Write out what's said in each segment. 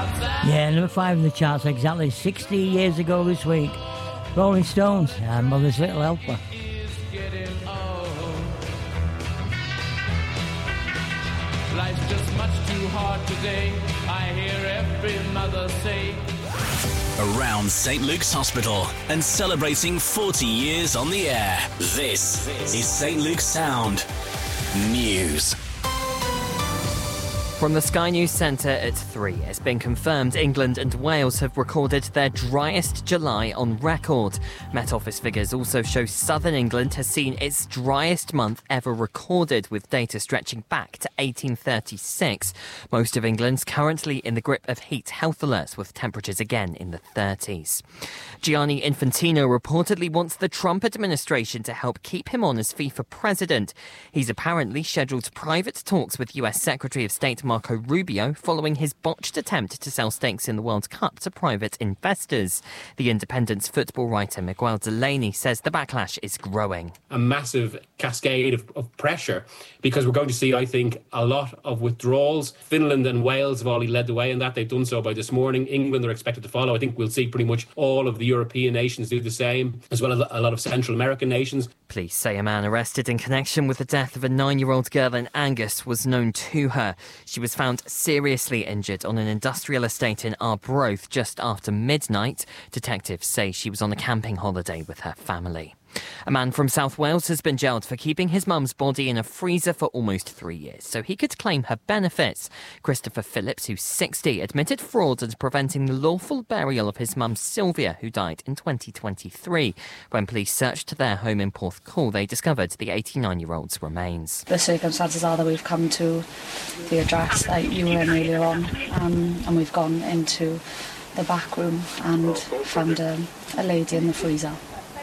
Yeah, number 5 in the charts exactly 60 years ago this week. Rolling Stones and Mother's Little Helper. Life's just much too hard today. I hear every mother say. Around St. Luke's Hospital and celebrating 40 years on the air. This is St. Luke's Sound News. From the Sky News Centre at 3, it's been confirmed England and Wales have recorded their driest July on record. Met Office figures also show southern England has seen its driest month ever recorded, with data stretching back to 1836. Most of England's currently in the grip of heat health alerts, with temperatures again in the 30s. Gianni Infantino reportedly wants the Trump administration to help keep him on as FIFA president. He's apparently scheduled private talks with US Secretary of State Marco Rubio following his botched attempt to sell stakes in the World Cup to private investors. The Independent's football writer Miguel Delaney says the backlash is growing. A massive cascade of pressure, because we're going to see, I think, a lot of withdrawals. Finland and Wales have already led the way in that. They've done so by this morning. England are expected to follow. I think we'll see pretty much all of the European nations do the same, as well as a lot of Central American nations. Police say a man arrested in connection with the death of a 9-year-old girl in Angus was known to her. She was found seriously injured on an industrial estate in Arbroath just after midnight. Detectives say she was on a camping holiday with her family. A man from South Wales has been jailed for keeping his mum's body in a freezer for almost 3 years so he could claim her benefits. Christopher Phillips, who's 60, admitted fraud and preventing the lawful burial of his mum Sylvia, who died in 2023. When police searched their home in Porthcawl, they discovered the 89-year-old's remains. The circumstances are that we've come to the address that you were in earlier on, and we've gone into the back room and found a lady in the freezer.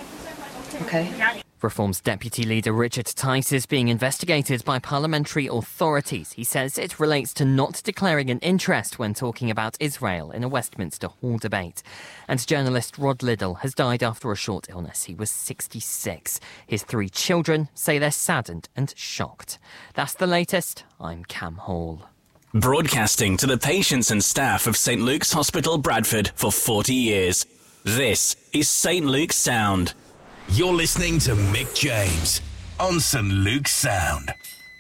Okay. Reform's Deputy Leader Richard Tice is being investigated by parliamentary authorities. He says it relates to not declaring an interest when talking about Israel in a Westminster Hall debate. And journalist Rod Liddell has died after a short illness. He was 66. His 3 children say they're saddened and shocked. That's the latest. I'm Cam Hall. Broadcasting to the patients and staff of St. Luke's Hospital, Bradford for 40 years. This is St. Luke's Sound. You're listening to Mick James on St. Luke's Sound.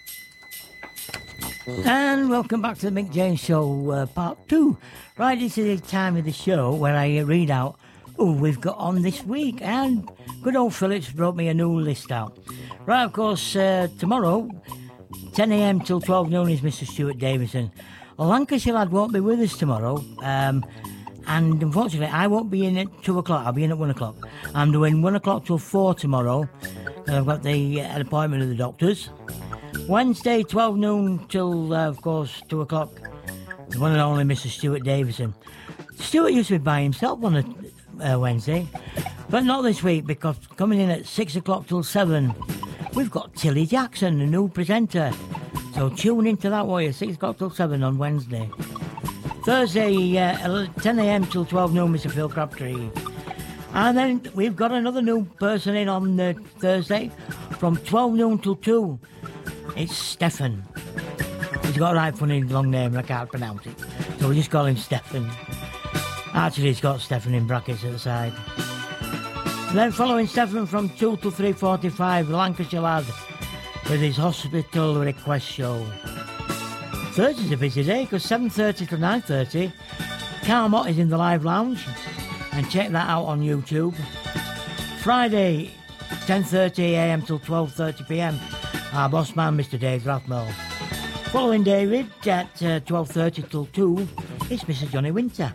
And welcome back to the Mick James Show, part 2. Right, this is the time of the show where I read out who we've got on this week. And good old Phillips brought me a new list out. Right, of course, tomorrow, 10 a.m. till 12 noon is Mr. Stuart Davison. A Lancashire lad won't be with us tomorrow. And unfortunately, I won't be in at 2 o'clock. I'll be in at 1 o'clock. I'm doing 1 o'clock till 4 tomorrow. I've got an appointment with the doctors. Wednesday, 12 noon till, of course, 2 o'clock. The one and only Mr. Stuart Davison. Stuart used to be by himself on a Wednesday. But not this week, because coming in at 6 o'clock till 7, we've got Tilly Jackson, the new presenter. So tune into that, won't you? 6 o'clock till 7 on Wednesday. Thursday, 10 a.m. till 12 noon, Mr. Phil Crabtree. And then we've got another new person in on Thursday from 12 noon till 2. It's Stefan. He's got a right funny long name and I can't pronounce it. So we just call him Stefan. Actually, he's got Stefan in brackets at the side. And then following Stefan from 2 to 3:45, Lancashire lad with his hospital request show. Thursday's a busy day because 7:30 to 9:30, Carl Mott is in the live lounge, and check that out on YouTube. Friday, 10:30 a.m. till 12:30 p.m, our boss man, Mr. Dave Rathmell. Following David at 12:30 till 2, it's Mr. Johnny Winter.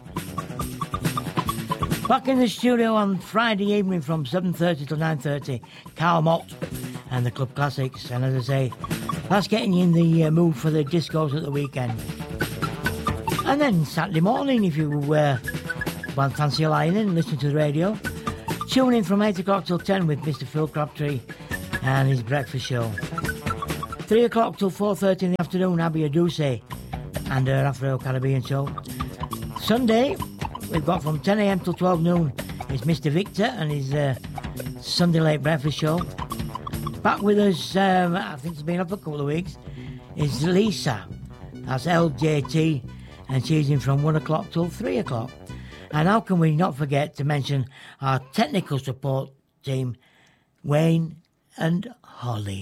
Back in the studio on Friday evening from 7:30 to 9:30, Carl Mott and the Club Classics. And as I say, that's getting you in the mood for the discos at the weekend. And then Saturday morning, if you fancy lying in and listen to the radio, tune in from 8 o'clock till 10 with Mr. Phil Crabtree and his breakfast show. 3 o'clock till 4:30 in the afternoon, Abby Aduse and her Afro-Caribbean show. Sunday, we've got from 10 a.m. till 12 noon, it's Mr. Victor and his Sunday late breakfast show. Back with us, I think it's been up for a couple of weeks, is Lisa. That's LJT. and she's in from 1 o'clock till 3 o'clock. And how can we not forget to mention our technical support team, Wayne and Holly.